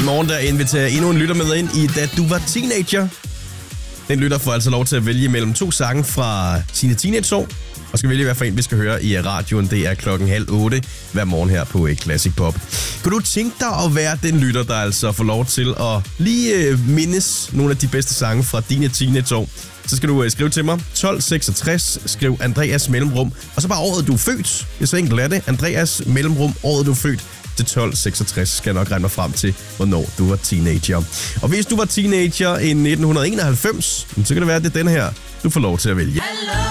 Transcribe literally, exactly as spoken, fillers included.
morgen, der inviterer endnu en lytter med ind i Da du var teenager. Den lytter får altså lov til at vælge mellem to sange fra sine teenageår, og skal vælge, hvad for en vi skal høre i radioen. Det er klokken halv otte hver morgen her på Classic Pop. Kunne du tænke dig at være den lytter, der altså får lov til at lige mindes nogle af de bedste sange fra dine teenageår? Så skal du skrive til mig tolv seksogtres, skriv Andreas mellemrum, og så bare året, du er født. Det er så enkelt er det. Andreas mellemrum, året, du er født. Til tolv seksogtres skal jeg nok regne mig frem til, hvornår du var teenager. Og hvis du var teenager i nitten enoghalvfems, så kan det være, at det er den her, du får lov til at vælge.